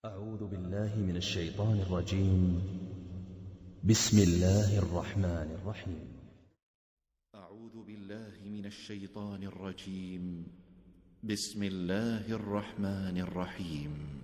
أعوذ بالله من الشيطان الرجيم. بسم الله الرحمن الرحيم. أعوذ بالله من الشيطان الرجيم. بسم الله الرحمن الرحيم.